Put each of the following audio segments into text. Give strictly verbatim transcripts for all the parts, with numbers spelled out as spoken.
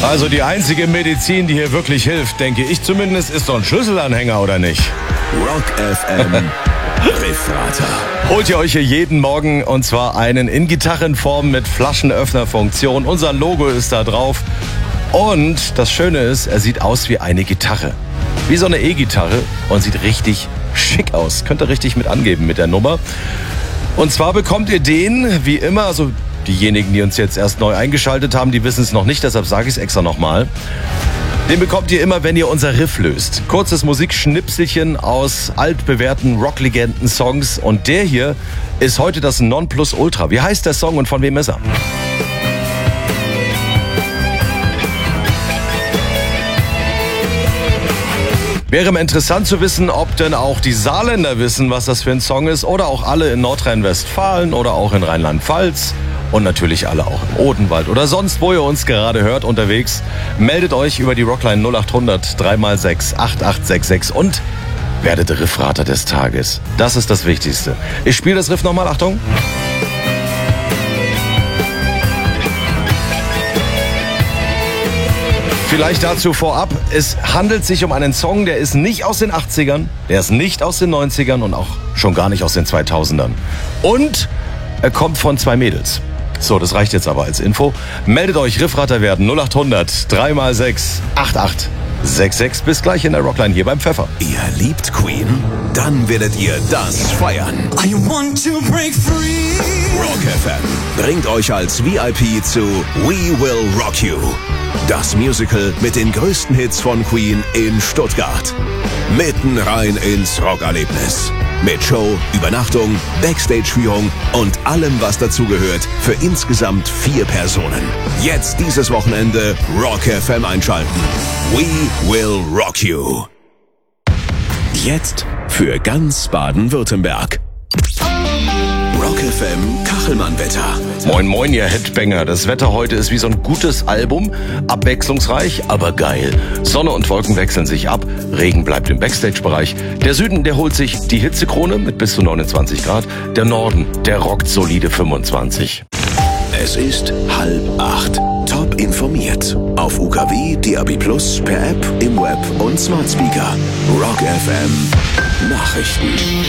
Also die einzige Medizin, die hier wirklich hilft, denke ich zumindest, ist so ein Schlüsselanhänger, oder nicht? Rock F M Riffrater. Holt ihr euch hier jeden Morgen, und zwar einen in Gitarrenform mit Flaschenöffnerfunktion. Unser Logo ist da drauf. Und das Schöne ist, er sieht aus wie eine Gitarre. Wie so eine E-Gitarre und sieht richtig schick aus. Könnt ihr richtig mit angeben mit der Nummer. Und zwar bekommt ihr den, wie immer, also diejenigen, die uns jetzt erst neu eingeschaltet haben, die wissen es noch nicht, deshalb sage ich es extra nochmal. Den bekommt ihr immer, wenn ihr unser Riff löst. Kurzes Musikschnipselchen aus altbewährten Rocklegenden-Songs. Und der hier ist heute das Nonplusultra. Wie heißt der Song und von wem ist er? Wäre mir interessant zu wissen, ob denn auch die Saarländer wissen, was das für ein Song ist. Oder auch alle in Nordrhein-Westfalen oder auch in Rheinland-Pfalz. Und natürlich alle auch im Odenwald oder sonst, wo ihr uns gerade hört, unterwegs. Meldet euch über die Rockline null acht hundert drei mal sechs acht acht sechs sechs und werdet Riffrater des Tages. Das ist das Wichtigste. Ich spiele das Riff nochmal, Achtung. Vielleicht dazu vorab, es handelt sich um einen Song, der ist nicht aus den achtzigern, der ist nicht aus den neunzigern und auch schon gar nicht aus den zweitausendern. Und er kommt von zwei Mädels. So, das reicht jetzt aber als Info. Meldet euch, Riffrater werden null acht hundert drei mal sechs acht acht sechs sechs. Bis gleich in der Rockline hier beim Pfeffer. Ihr liebt Queen? Dann werdet ihr das feiern. I want to break free. Rock F M bringt euch als V I P zu We Will Rock You. Das Musical mit den größten Hits von Queen in Stuttgart. Mitten rein ins Rockerlebnis. Mit Show, Übernachtung, Backstage-Führung und allem, was dazugehört, für insgesamt vier Personen. Jetzt dieses Wochenende Rock F M einschalten. We will rock you. Jetzt für ganz Baden-Württemberg. Rock F M Kachelmann-Wetter. Moin moin, ihr Headbanger. Das Wetter heute ist wie so ein gutes Album. Abwechslungsreich, aber geil. Sonne und Wolken wechseln sich ab. Regen bleibt im Backstage-Bereich. Der Süden, der holt sich die Hitzekrone mit bis zu neunundzwanzig Grad. Der Norden, der rockt solide fünfundzwanzig. Es ist halb acht. Top informiert. Auf U K W, D A B plus, per App, im Web und Smart Speaker. Rock F M Nachrichten.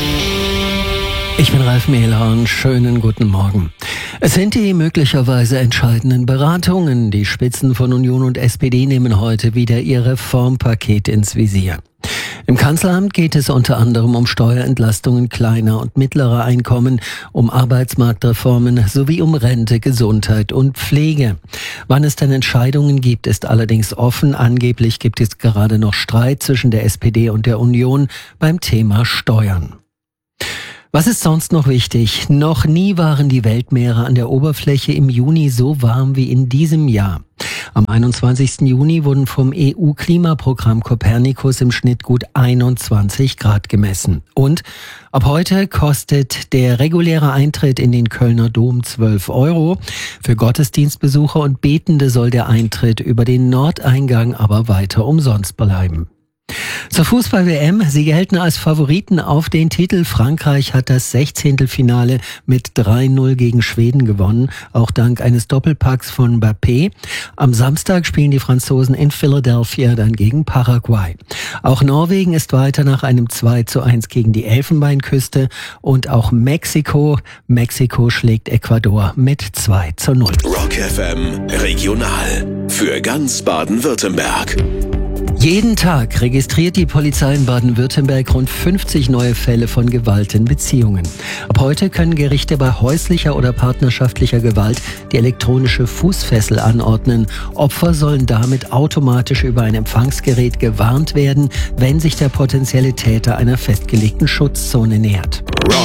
Ich bin Ralf Mehlhorn, schönen guten Morgen. Es sind die möglicherweise entscheidenden Beratungen. Die Spitzen von Union und S P D nehmen heute wieder ihr Reformpaket ins Visier. Im Kanzleramt geht es unter anderem um Steuerentlastungen kleiner und mittlerer Einkommen, um Arbeitsmarktreformen sowie um Rente, Gesundheit und Pflege. Wann es denn Entscheidungen gibt, ist allerdings offen. Angeblich gibt es gerade noch Streit zwischen der S P D und der Union beim Thema Steuern. Was ist sonst noch wichtig? Noch nie waren die Weltmeere an der Oberfläche im Juni so warm wie in diesem Jahr. Am einundzwanzigsten Juni wurden vom E U-Klimaprogramm Copernicus im Schnitt gut einundzwanzig Grad gemessen. Und ab heute kostet der reguläre Eintritt in den Kölner Dom zwölf Euro. Für Gottesdienstbesucher und Betende soll der Eintritt über den Nordeingang aber weiter umsonst bleiben. Zur Fußball-W M. Sie gelten als Favoriten auf den Titel. Frankreich hat das Sechzehntelfinale mit drei null gegen Schweden gewonnen, auch dank eines Doppelpacks von Mbappé. Am Samstag spielen die Franzosen in Philadelphia dann gegen Paraguay. Auch Norwegen ist weiter nach einem zwei zu eins gegen die Elfenbeinküste und auch Mexiko. Mexiko schlägt Ecuador mit zwei zu null. Rock F M Regional für ganz Baden-Württemberg. Jeden Tag registriert die Polizei in Baden-Württemberg rund fünfzig neue Fälle von Gewalt in Beziehungen. Ab heute können Gerichte bei häuslicher oder partnerschaftlicher Gewalt die elektronische Fußfessel anordnen. Opfer sollen damit automatisch über ein Empfangsgerät gewarnt werden, wenn sich der potenzielle Täter einer festgelegten Schutzzone nähert. Rock